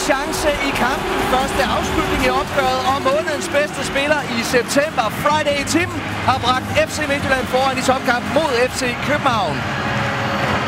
chance i kampen. Første afslutning i opgøret, og månedens bedste spiller i september, Friday Tim, har bragt FC Midtjylland foran i topkamp mod FC København.